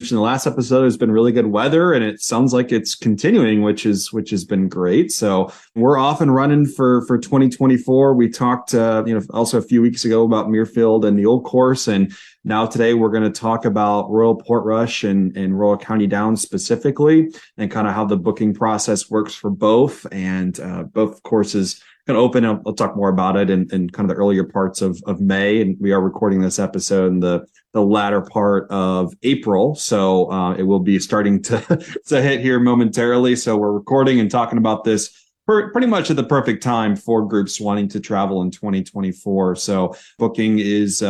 mentioned in the last episode, there's been really good weather, and it sounds like it's continuing, which has been great. So we're off and running for 2024. We talked, also a few weeks ago about Muirfield and the old course, and now today we're going to talk about Royal Portrush and Royal County Down specifically, and kind of how the booking process works for both, and both courses going to open. I'll talk more about it in kind of the earlier parts of May, and we are recording this episode in the latter part of April. So it will be starting to hit here momentarily. So we're recording and talking about this pretty much at the perfect time for groups wanting to travel in 2024. So booking is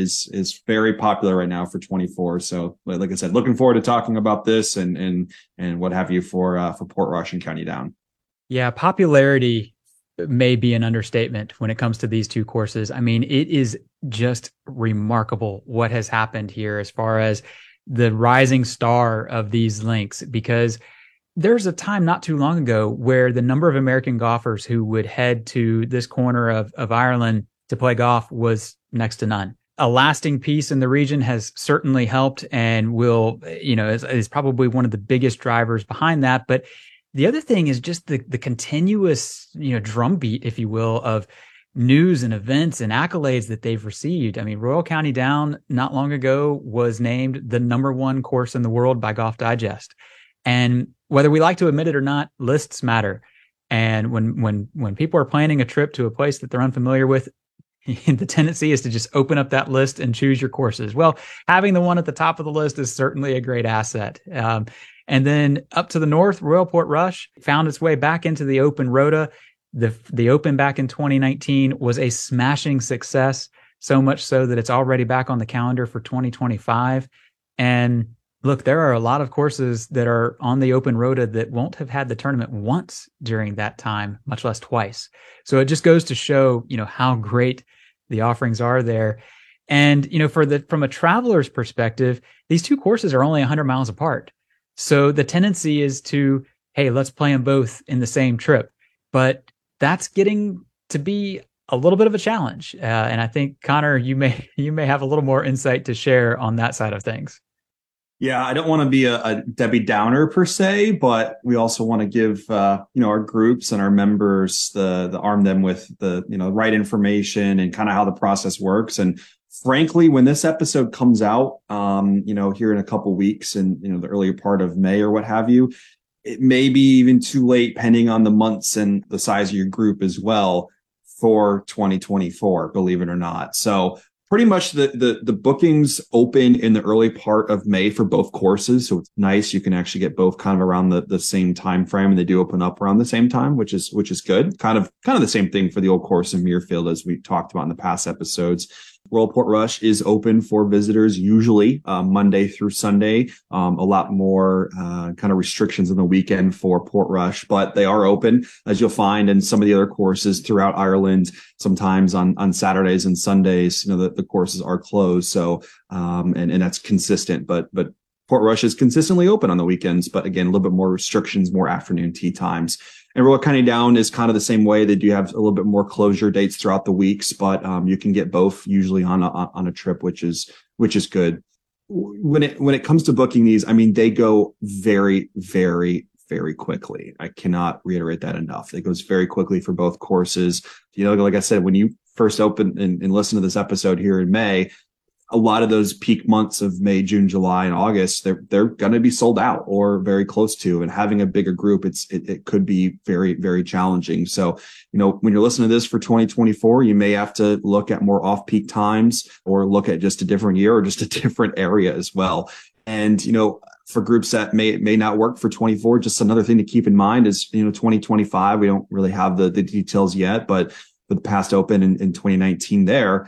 very popular right now for 24. So like I said, looking forward to talking about this and what have you for Portrush and County Down. Yeah, popularity may be an understatement when it comes to these two courses. I mean, it is just remarkable what has happened here as far as the rising star of these links, because there's a time not too long ago where the number of American golfers who would head to this corner of Ireland to play golf was next to none. A lasting peace in the region has certainly helped and will, is probably one of the biggest drivers behind that. But the other thing is just the continuous, drumbeat, if you will, of news and events and accolades that they've received. I mean, Royal County Down not long ago was named the #1 course in the world by Golf Digest. And whether we like to admit it or not, lists matter. And when people are planning a trip to a place that they're unfamiliar with, the tendency is to just open up that list and choose your courses. Well, having the one at the top of the list is certainly a great asset. And then up to the north, Royal Portrush found its way back into the Open Rota. The Open back in 2019 was a smashing success, so much so that it's already back on the calendar for 2025. And look, there are a lot of courses that are on the Open Rota that won't have had the tournament once during that time, much less twice. So it just goes to show, how great the offerings are there. And, from a traveler's perspective, these two courses are only 100 miles apart. So the tendency is to, hey, let's play them both in the same trip. But that's getting to be a little bit of a challenge. And I think, Connor, you may have a little more insight to share on that side of things. Yeah, I don't want to be a Debbie Downer per se, but we also want to give our groups and our members the arm them with the right information and kind of how the process works. And frankly, when this episode comes out, here in a couple weeks and the earlier part of May or what have you, it may be even too late, depending on the months and the size of your group as well for 2024. Believe it or not, so. Pretty much the bookings open in the early part of May for both courses. So it's nice. You can actually get both kind of around the same time frame, and they do open up around the same time, which is good. Kind of the same thing for the old course in Muirfield, as we talked about in the past episodes. Royal Portrush is open for visitors usually Monday through Sunday. A lot more kind of restrictions on the weekend for Portrush, but they are open, as you'll find in some of the other courses throughout Ireland. Sometimes on Saturdays and Sundays, the courses are closed. So and that's consistent, but Portrush is consistently open on the weekends, but again, a little bit more restrictions, more afternoon tee times. And Royal County Down is kind of the same way. They do have a little bit more closure dates throughout the weeks, but you can get both usually on a trip, which is good. When it comes to booking these, I mean, they go very, very, very quickly. I cannot reiterate that enough. It goes very quickly for both courses. Like I said, when you first open and listen to this episode here in May, a lot of those peak months of May, June, July, and August, they're going to be sold out or very close to. And having a bigger group, it could be very, very challenging. So, when you're listening to this for 2024, you may have to look at more off-peak times or look at just a different year or just a different area as well. And, for groups that may not work for 24, just another thing to keep in mind is, 2025, we don't really have the details yet, but for the past Open in 2019 there,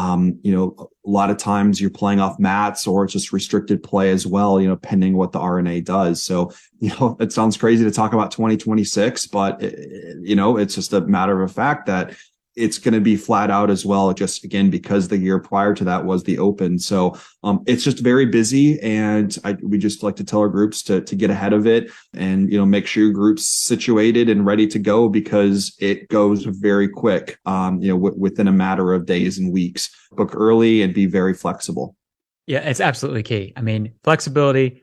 a lot of times you're playing off mats or it's just restricted play as well, pending what the R&A does. So, it sounds crazy to talk about 2026, but it's just a matter of a fact that it's going to be flat out as well, just again, because the year prior to that was the Open. So it's just very busy. And we just like to tell our groups to get ahead of it and, make sure your group's situated and ready to go, because it goes very quick, within a matter of days and weeks. Book early and be very flexible. Yeah, it's absolutely key. I mean, flexibility,